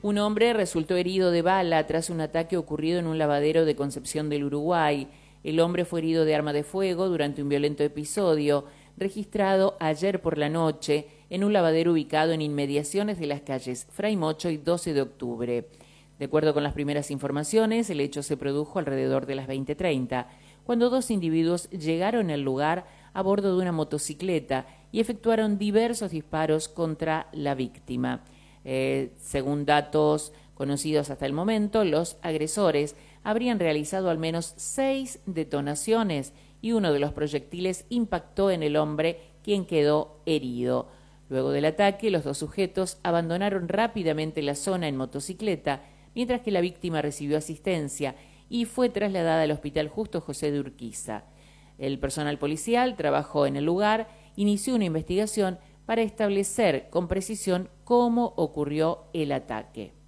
Un hombre resultó herido de bala tras un ataque ocurrido en un lavadero de Concepción del Uruguay. El hombre fue herido de arma de fuego durante un violento episodio registrado ayer por la noche en un lavadero ubicado en inmediaciones de las calles Fray Mocho y 12 de octubre. De acuerdo con las primeras informaciones, el hecho se produjo alrededor de las 20:30, cuando dos individuos llegaron al lugar a bordo de una motocicleta y efectuaron diversos disparos contra la víctima. Según datos conocidos hasta el momento, los agresores habrían realizado al menos 6 detonaciones y uno de los proyectiles impactó en el hombre, quien quedó herido. Luego del ataque, los dos sujetos abandonaron rápidamente la zona en motocicleta, mientras que la víctima recibió asistencia y fue trasladada al Hospital Justo José de Urquiza. El personal policial trabajó en el lugar, inició una investigación para establecer con precisión cómo ocurrió el ataque.